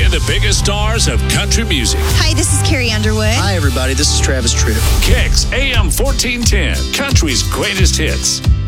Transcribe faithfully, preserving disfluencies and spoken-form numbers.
Featuring the biggest stars of country music. Hi, this is Carrie Underwood. Hi, everybody. This is Travis Tritt. Kicks A M fourteen ten, country's greatest hits.